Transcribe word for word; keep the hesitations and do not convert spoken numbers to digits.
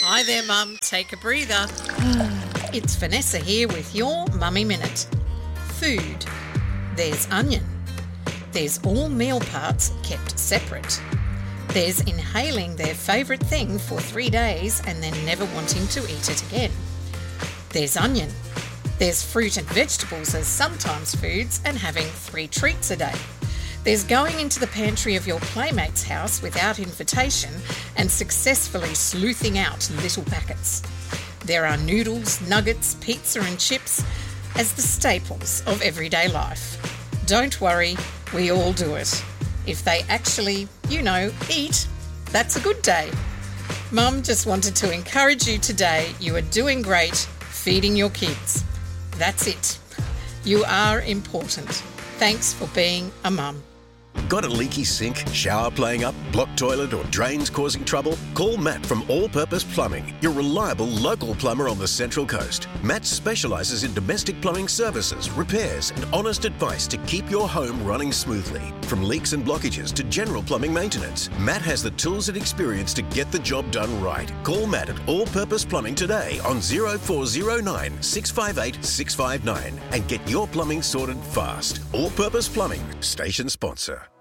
Hi there, Mum. Take a breather. It's Vanessa here with your Mummy Minute. Food. There's onion. There's all meal parts kept separate. There's inhaling their favourite thing for three days and then never wanting to eat it again. There's onion. There's fruit and vegetables as sometimes foods and having three treats a day. There's going into the pantry of your playmate's house without invitation and successfully sleuthing out little packets. There are noodles, nuggets, pizza and chips as the staples of everyday life. Don't worry, we all do it. If they actually, you know, eat, that's a good day. Mum just wanted to encourage you today. You are doing great feeding your kids. That's it. You are important. Thanks for being a mum. Got a leaky sink, shower playing up, blocked toilet or drains causing trouble? Call Matt from All Purpose Plumbing, your reliable local plumber on the Central Coast. Matt specialises in domestic plumbing services, repairs and honest advice to keep your home running smoothly. From leaks and blockages to general plumbing maintenance, Matt has the tools and experience to get the job done right. Call Matt at All Purpose Plumbing today on zero four zero nine, six five eight, six five nine and get your plumbing sorted fast. All Purpose Plumbing, station sponsor.